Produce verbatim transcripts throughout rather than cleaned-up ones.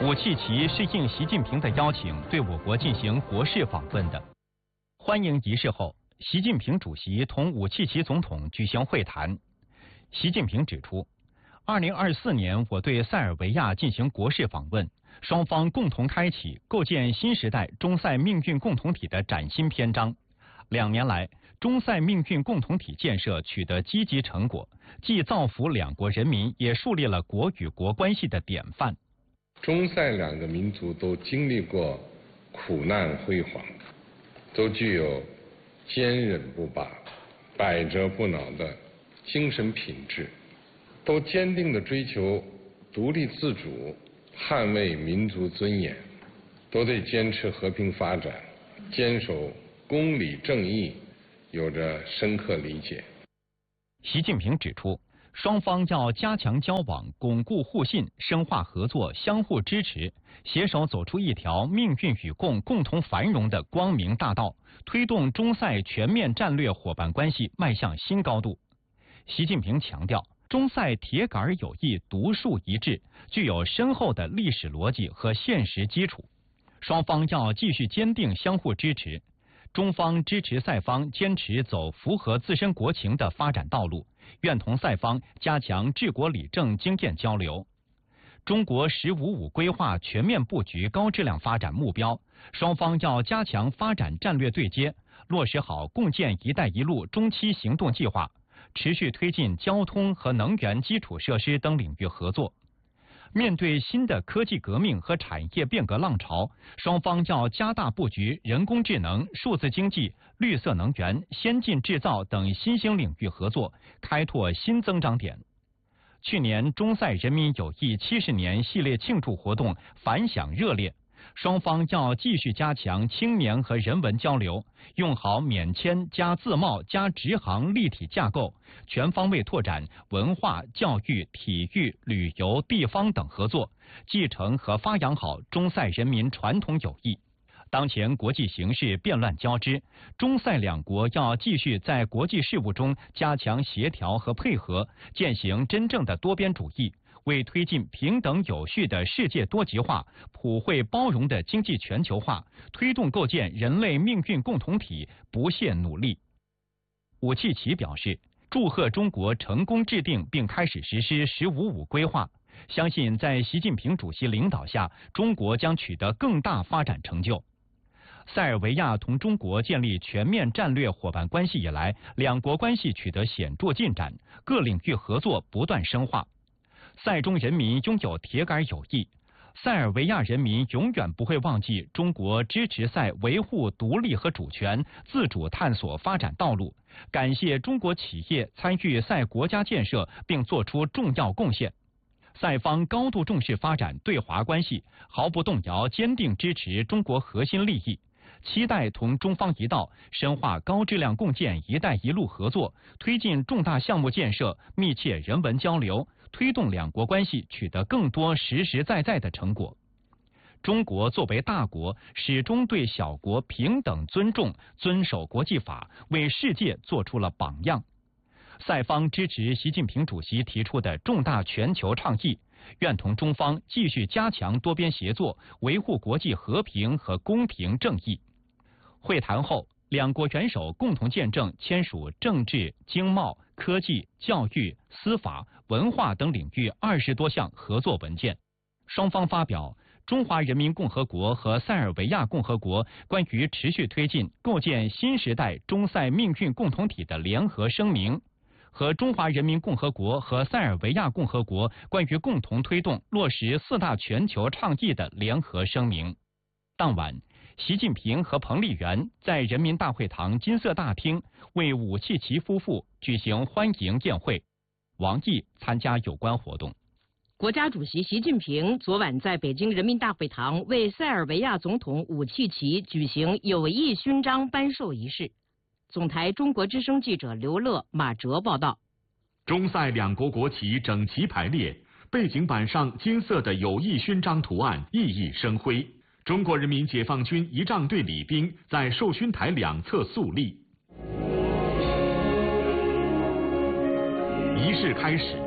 武契奇是应习近平的邀请，对我国进行国事访问的。欢迎仪式后，习近平主席同武契奇总统举行会谈。习近平指出，二零二四年我对塞尔维亚进行国事访问，双方共同开启构建新时代中塞命运共同体的崭新篇章。两年来，中塞命运共同体建设取得积极成果，既造福两国人民，也树立了国与国关系的典范。 中塞两个民族都经历过苦难辉煌，都具有坚韧不拔、百折不挠的精神品质，都坚定地追求独立自主、捍卫民族尊严，都对坚持和平发展、坚守公理正义有着深刻理解。 习近平指出，双方要加强交往，巩固互信，深化合作，相互支持，携手走出一条命运与共、共同繁荣的光明大道，推动中塞全面战略伙伴关系迈向新高度。习近平强调，中塞铁杆友谊独树一帜，具有深厚的历史逻辑和现实基础。双方要继续坚定相互支持，中方支持塞方坚持走符合自身国情的发展道路，愿同塞方加强治国理政经验交流。中国“十五五”规划全面布局高质量发展目标，双方要加强发展战略对接，落实好共建“一带一路”中期行动计划，持续推进交通和能源基础设施等领域合作。面对新的科技革命和产业变革浪潮，双方要加大布局人工智能、数字经济、绿色能源、先进制造等新兴领域合作，开拓新增长点。去年中塞人民友谊七十年系列庆祝活动反响热烈，双方要继续加强青年和人文交流，用好免签加自贸加直航立体架构，全方位拓展文化、教育、体育、旅游、地方等合作，继承和发扬好中塞人民传统友谊。当前国际形势变乱交织，中塞两国要继续在国际事务中加强协调和配合，践行真正的多边主义，为推进平等有序的世界多极化、普惠包容的经济全球化，推动构建人类命运共同体不懈努力。武契奇表示，祝贺中国成功制定并开始实施“十五五”规划，相信在习近平主席领导下，中国将取得更大发展成就。塞尔维亚同中国建立全面战略伙伴关系以来，两国关系取得显著进展，各领域合作不断深化。塞中人民拥有铁杆友谊，塞尔维亚人民永远不会忘记中国支持塞维护独立和主权，自主探索发展道路，感谢中国企业参与塞国家建设并作出重要贡献。塞方高度重视发展对华关系，毫不动摇坚定支持中国核心利益，期待同中方一道深化高质量共建“一带一路”合作，推进重大项目建设，密切人文交流，推动两国关系取得更多实实在在的成果。中国作为大国，始终对小国平等尊重，遵守国际法，为世界做出了榜样。塞方支持习近平主席提出的重大全球倡议，愿同中方继续加强多边协作，维护国际和平和公平正义。会谈后，两国元首共同见证签署政治、经贸、科技、教育、司法、文化等领域二十多项合作文件。双方发表中华人民共和国和塞尔维亚共和国关于持续推进构建新时代中塞命运共同体的联合声明，和中华人民共和国和塞尔维亚共和国关于共同推动落实四大全球倡议的联合声明。当晚，习近平和彭丽媛在人民大会堂金色大厅为武契奇夫妇举行欢迎宴会。王毅参加有关活动。 国家主席习近平昨晚在北京人民大会堂为塞尔维亚总统武契奇举行友谊勋章颁授仪式。总台中国之声记者刘乐、马哲报道。 中塞两国国旗整齐排列，背景板上金色的友谊勋章图案熠熠生辉。中国人民解放军仪仗队礼兵在授勋台两侧肃立。仪式开始，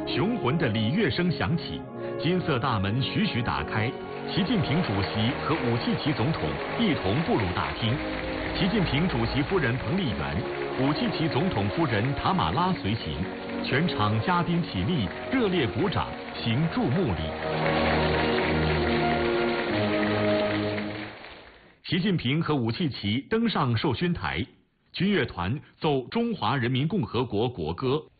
雄浑的礼乐声响起，金色大门徐徐打开，习近平主席和武契奇总统一同步入大厅。习近平主席夫人彭丽媛、武契奇总统夫人塔马拉随行，全场嘉宾起立，热烈鼓掌，行注目礼。习近平和武契奇登上授勋台，军乐团奏中华人民共和国国歌。